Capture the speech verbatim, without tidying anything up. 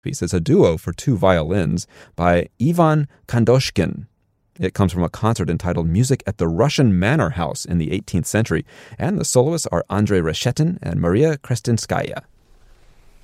piece. It's a duo for two violins by Ivan Kandoshkin. It comes from a concert entitled Music at the Russian Manor House in the eighteenth century, and the soloists are Andrei Reshetin and Maria Krestinskaya.